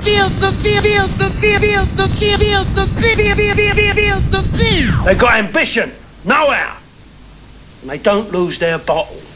They've got ambition, know-how, and they don't lose their bottle.